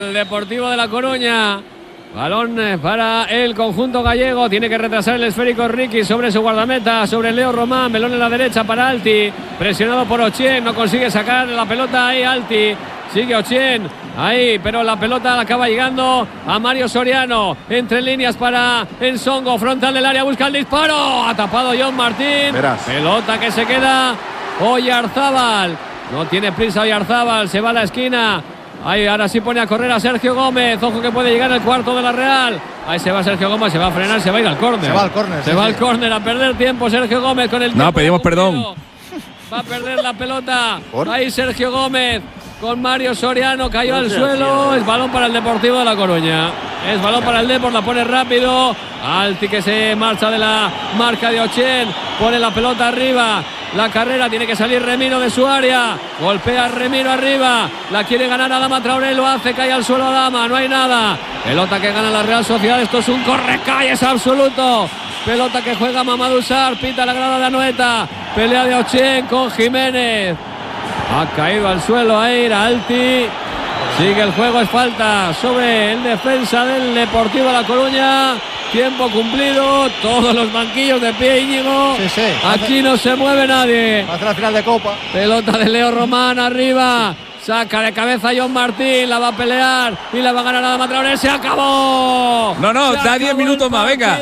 El Deportivo de La Coruña. Balón para el conjunto gallego. Tiene que retrasar el esférico Ricky sobre su guardameta, sobre Leo Román. Melón en la derecha para Alti. Presionado por Ochien. No consigue sacar la pelota ahí Alti. Sigue Ochien ahí, pero la pelota acaba llegando a Mario Soriano. Entre líneas para Ensongo. Frontal del área. Busca el disparo. Ha tapado John Martín. Verás. Pelota que se queda Oyarzábal. No tiene prisa Oyarzábal. Se va a la esquina. Ahí, ahora sí pone a correr a Sergio Gómez. Ojo que puede llegar al cuarto de la Real. Ahí se va Sergio Gómez, se va a frenar, se va a ir al córner. Se va al córner. Se va al córner a perder tiempo Sergio Gómez con el. No, pedimos perdón. Va a perder la pelota. ¿Por? Ahí Sergio Gómez con Mario Soriano. Cayó al suelo. Es balón para el Deportivo de La Coruña. Es balón para el Depor, la pone rápido. Alti que se marcha de la marca de Ochien. Pone la pelota arriba. La carrera, tiene que salir Remiro de su área. Golpea Remiro arriba. La quiere ganar Adama Traoré, lo hace, cae al suelo Adama. No hay nada. Pelota que gana la Real Sociedad. Esto es un correcalles absoluto. Pelota que juega Mamadou Sarr. Pita la grada de Anoeta. Pelea de Ochien con Jiménez. Ha caído al suelo ahí Alti. Sigue el juego, es falta sobre el defensa del Deportivo de La Coruña. Tiempo cumplido, todos los banquillos de pie, Íñigo. Sí. Aquí no se mueve nadie. Hasta la final de Copa. Pelota de Leo Román arriba. Saca de cabeza John Martín, la va a pelear y la va a ganar Adama Traoré. ¡Se acabó! No, da 10 minutos más, venga.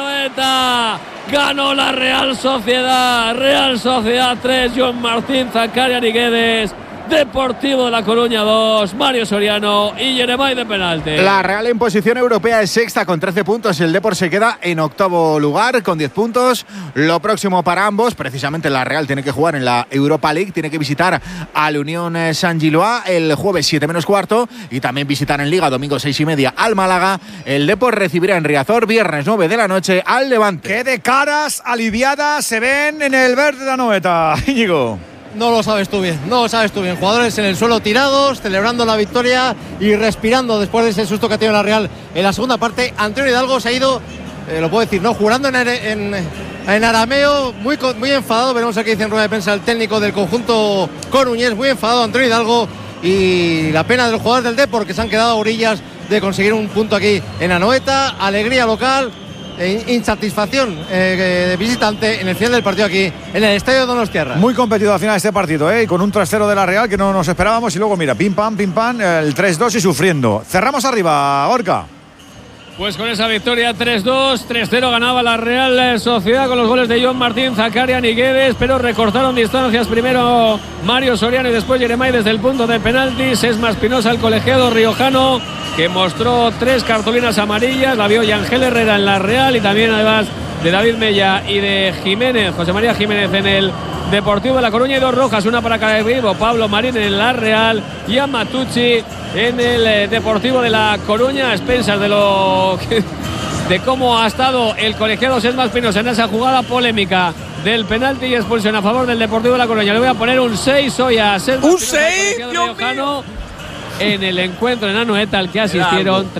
Ganó la Real Sociedad. Real Sociedad 3, John Martín, Zakaria Niguedes. Deportivo de La Coruña 2, Mario Soriano y Jeremai de penalti. La Real en posición europea es sexta con 13 puntos. El Depor se queda en octavo lugar con 10 puntos. Lo próximo para ambos, precisamente la Real tiene que jugar en la Europa League. Tiene que visitar al Unión Saint-Gilloise el jueves 7 menos cuarto. Y también visitar en Liga domingo 6:30 al Málaga. El Depor recibirá en Riazor viernes 9 de la noche al Levante. Qué de caras aliviadas se ven en el verde de Anoeta, Íñigo. No lo sabes tú bien, Jugadores en el suelo tirados, celebrando la victoria y respirando después de ese susto que ha tenido la Real en la segunda parte. Antonio Hidalgo se ha ido, lo puedo decir, ¿no? Jurando en arameo, muy enfadado. Veremos aquí dice en rueda de prensa el técnico del conjunto coruñés, muy enfadado Antonio Hidalgo. Y la pena de los jugadores del Depor que se han quedado a orillas de conseguir un punto aquí en Anoeta. Alegría local. Insatisfacción de visitante en el final del partido aquí en el estadio Donostiarra. Muy competido al final este partido, y con un 3-0 de la Real que no nos esperábamos. Y luego mira, pim pam, el 3-2 y sufriendo. Cerramos arriba, Gorka. Pues con esa victoria 3-2, 3-0 ganaba la Real Sociedad con los goles de John Martín, Zakaria Niguedes, pero recortaron distancias primero Mario Soriano y después Jeremai desde el punto de penaltis. Sesma Espinosa, el colegiado riojano, que mostró 3 cartulinas amarillas. La vio Yangel Herrera en la Real y también además de David Mella y de Jiménez, José María Jiménez en el Deportivo de La Coruña, y 2 rojas, una para Carabibo, Pablo Marín en la Real y a Matucci en el Deportivo de La Coruña. A expensas de cómo ha estado el colegiado Sesma Espinosa en esa jugada polémica del penalti y expulsión a favor del Deportivo de La Coruña. Le voy a poner un 6 hoy a Sesma ¿Un Espinosa, 6? riojano, en el encuentro en Anoeta al que asistieron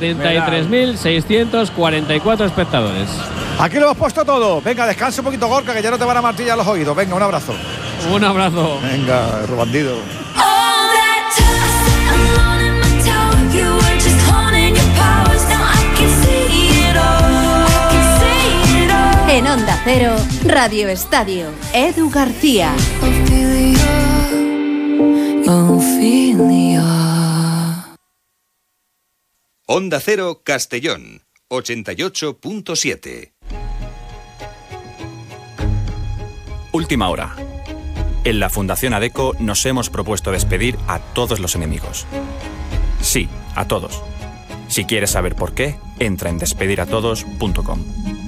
33.644 espectadores. Aquí lo hemos puesto todo. Venga, descansa un poquito, Gorka, que ya no te van a martillar los oídos. Venga, un abrazo. Un abrazo. Venga, Rubandido. En Onda Cero, Radio Estadio, Edu García. Onda Cero Castellón, 88.7. Última hora. En la Fundación ADECO nos hemos propuesto despedir a todos los enemigos. Sí, a todos. Si quieres saber por qué, entra en despediratodos.com.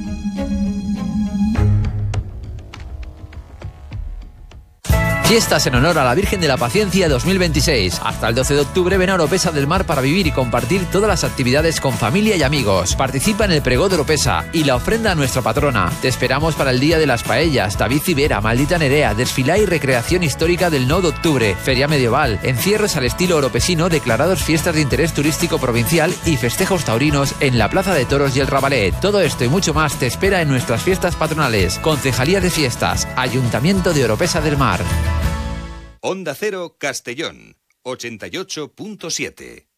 Fiestas en honor a la Virgen de la Paciencia 2026. Hasta el 12 de octubre ven a Oropesa del Mar para vivir y compartir todas las actividades con familia y amigos. Participa en el pregó de Oropesa y la ofrenda a nuestra patrona. Te esperamos para el Día de las Paellas, David Civera, Maldita Nerea, desfilá y recreación histórica del 9 de octubre, feria medieval, encierros al estilo oropesino, declarados fiestas de interés turístico provincial y festejos taurinos en la Plaza de Toros y el Rabalet. Todo esto y mucho más te espera en nuestras fiestas patronales. Concejalía de Fiestas, Ayuntamiento de Oropesa del Mar. Onda Cero Castellón, 88.7.